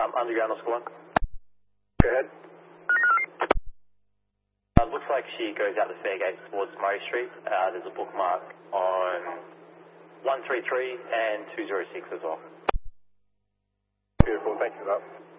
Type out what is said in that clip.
Underground Oscar 1. Go ahead. Looks like she goes out the Fairgate towards Murray Street. There's a bookmark on 133 and 206 as well. Beautiful, thank you for that.